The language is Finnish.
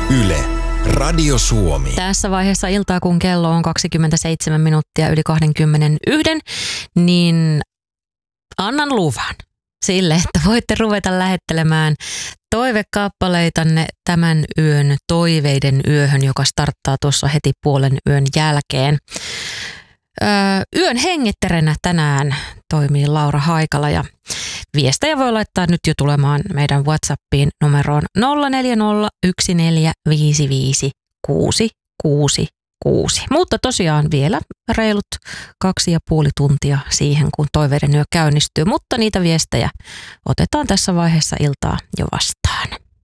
Yle, Radio Suomi. Tässä vaiheessa iltaa, kun kello on 27 minuuttia yli 21, niin annan luvan sille, että voitte ruveta lähettelemään toivekaappaleitanne tämän yön toiveiden yöhön, joka starttaa tuossa heti puolen yön jälkeen. Yön hengittäjänä tänään toimii Laura Haikala ja viestejä voi laittaa nyt jo tulemaan meidän WhatsAppiin numeroon 0401455666. Mutta tosiaan vielä reilut 2,5 tuntia siihen, kun toiveiden yö käynnistyy, mutta niitä viestejä otetaan tässä vaiheessa iltaa jo vastaan.